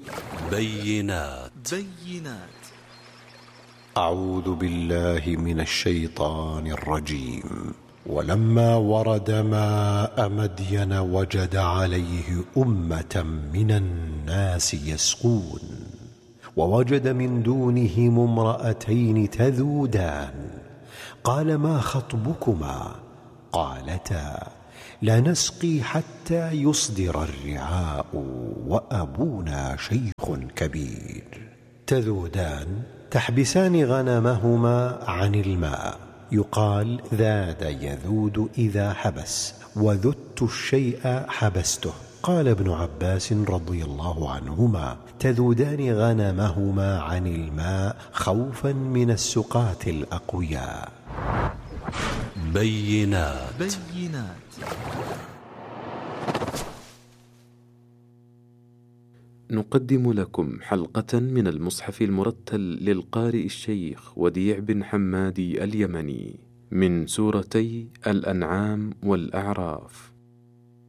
بينات. أعوذ بالله من الشيطان الرجيم. ولما ورد ماء مدين وجد عليه أمة من الناس يسقون، ووجد من دونهم امرأتين تذودان، قال ما خطبكما؟ قالتا لا نسقي حتى يصدر الرعاء وأبونا شيخ كبير. تذودان تحبسان غنمهما عن الماء، يقال ذاد يذود إذا حبس، وذدت الشيء حبسته. قال ابن عباس رضي الله عنهما تذودان غنمهما عن الماء خوفا من السقاة الأقوياء. بينات. نقدم لكم حلقة من المصحف المرتل للقارئ الشيخ وديع بن حمادي اليمني من سورتي الأنعام والأعراف.